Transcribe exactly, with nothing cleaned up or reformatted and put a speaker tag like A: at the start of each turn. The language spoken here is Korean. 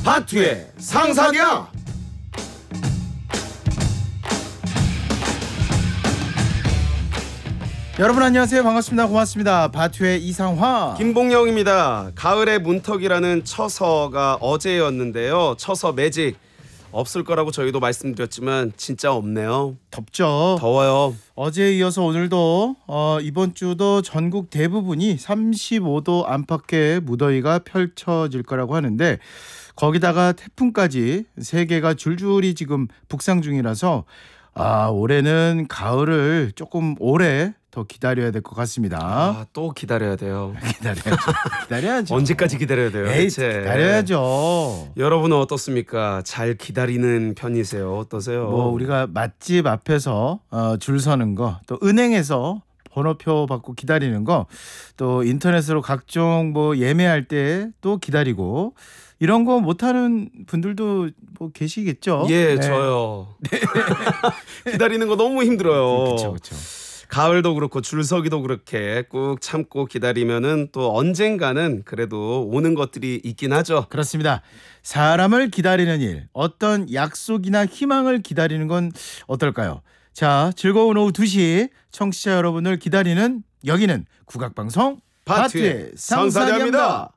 A: 바투의 상사냐.
B: 여러분 안녕하세요. 반갑습니다. 고맙습니다. 바투의 이상화
A: 김봉영입니다. 가을의 문턱이라는 처서가 어제였는데요. 처서 매직 없을 거라고 저희도 말씀드렸지만 진짜 없네요.
B: 덥죠.
A: 더워요.
B: 어제에 이어서 오늘도 어, 이번 주도 전국 대부분이 삼십오 도 안팎의 무더위가 펼쳐질 거라고 하는데 거기다가 태풍까지 세 개가 줄줄이 지금 북상 중이라서 아 올해는 가을을 조금 오래 더 기다려야 될 것 같습니다.
A: 아, 또 기다려야 돼요.
B: 기다려야죠. 기다려야죠.
A: 언제까지 기다려야 돼요?
B: 에이,
A: 대체?
B: 기다려야죠.
A: 여러분은 어떻습니까? 잘 기다리는 편이세요? 어떠세요?
B: 뭐 우리가 맛집 앞에서 어, 줄 서는 거, 또 은행에서 번호표 받고 기다리는 거, 또 인터넷으로 각종 뭐 예매할 때 또 기다리고 이런 거 못하는 분들도 뭐 계시겠죠?
A: 예,
B: 네.
A: 저요. 기다리는 거 너무 힘들어요.
B: 그렇죠, 그렇죠.
A: 가을도 그렇고 줄서기도 그렇게 꾹 참고 기다리면은 또 언젠가는 그래도 오는 것들이 있긴 하죠.
B: 그렇습니다. 사람을 기다리는 일, 어떤 약속이나 희망을 기다리는 건 어떨까요? 자, 즐거운 오후 두 시 청취자 여러분을 기다리는 여기는 국악방송
A: 바투의 상사냐입니다.